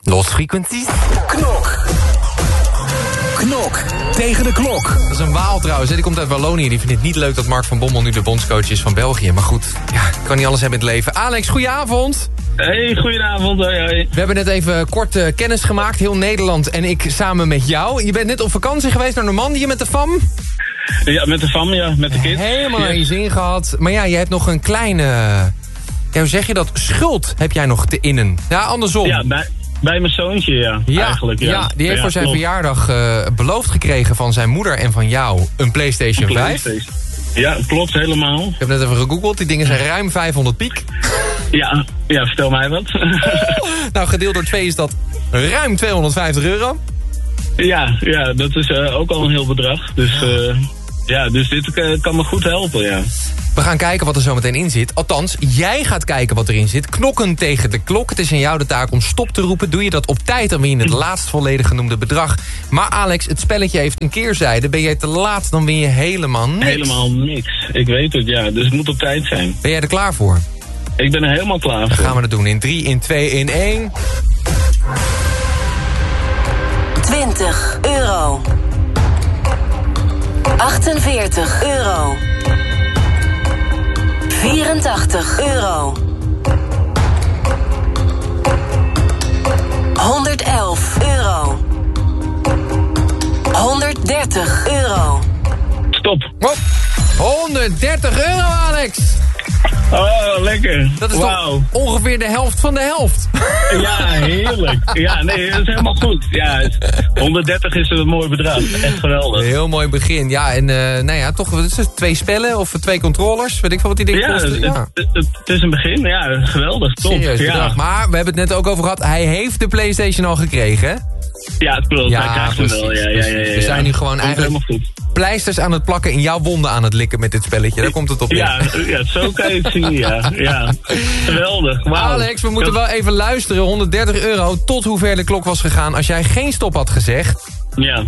Lost Frequencies. Knok tegen de klok. Dat is een Waal trouwens, hè? Die komt uit Wallonië. Die vindt het niet leuk dat Mark van Bommel nu de bondscoach is van België. Maar goed, ja, kan niet alles hebben in het leven. Alex, goedenavond. Hey, goedenavond. Hoi. We hebben net even kort kennis gemaakt, heel Nederland en ik samen met jou. Je bent net op vakantie geweest naar Normandië met de fam. Ja, met de fam, ja, met de kids. Helemaal naar je zin gehad. Maar ja, je hebt nog een kleine, ja, hoe zeg je dat, schuld heb jij nog te innen. Ja, andersom. Ja, bij mijn zoontje, ja. Eigenlijk, ja. Ja, die heeft voor zijn klopt. verjaardag beloofd gekregen van zijn moeder en van jou een PlayStation 5. Ja, klopt, helemaal. Ik heb net even gegoogeld, die dingen zijn ruim 500 piek. Ja, vertel mij wat. Nou, gedeeld door 2 is dat ruim €250. Ja, dat is ook al een heel bedrag. Dus, dus dit kan me goed helpen, ja. We gaan kijken wat er zo meteen in zit. Althans, jij gaat kijken wat erin zit. Knokken tegen de klok. Het is aan jou de taak om stop te roepen. Doe je dat op tijd, dan win je het laatst volledig genoemde bedrag. Maar Alex, het spelletje heeft een keerzijde. Ben jij te laat, dan win je helemaal niks. Helemaal niks. Ik weet het, ja. Dus het moet op tijd zijn. Ben jij er klaar voor? Ik ben er helemaal klaar voor. Dan gaan we het doen in 3, in 2, in 1. €20. €48. €84. €111. €130. Stop. Hop. €130, Alex. Oh, lekker. Dat is Wauw. toch ongeveer de helft van de helft. Ja, heerlijk. Ja, nee, dat is helemaal goed. Ja, 130 is een mooi bedrag. Echt geweldig. Heel mooi begin. Ja, en nou ja, toch wat is het, 2 spellen of 2 controllers. Weet ik veel wat die dingen kosten. Ja, het is een begin. Ja, geweldig. Top. Serieus bedrag. Maar we hebben het net ook over gehad. Hij heeft de PlayStation al gekregen, hè? Ja, het klopt. Ja, hij krijgt hem wel. Ja. We zijn nu gewoon eigenlijk pleisters aan het plakken en jouw wonden aan het likken met dit spelletje. Daar komt het op neer. Ja, zo kan je het zien, ja. Geweldig. Wow. Alex, we moeten wel even luisteren. €130 tot hoe ver de klok was gegaan als jij geen stop had gezegd. Ja.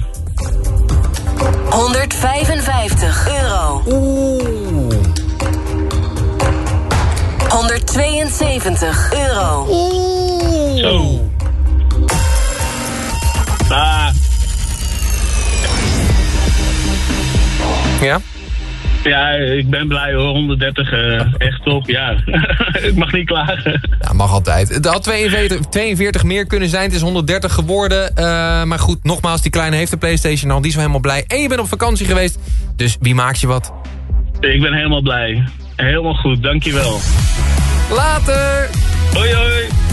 €155. Oeh. €172. Oeh. Zo. Ja? Ja, ik ben blij hoor. 130, echt top, ja. Ik mag niet klagen. Ja, mag altijd. Het had 42 meer kunnen zijn. Het is 130 geworden. Maar goed, nogmaals, die kleine heeft de PlayStation al. Die is wel helemaal blij. En je bent op vakantie geweest. Dus wie maakt je wat? Ik ben helemaal blij. Helemaal goed, dankjewel. Later! Hoi, hoi.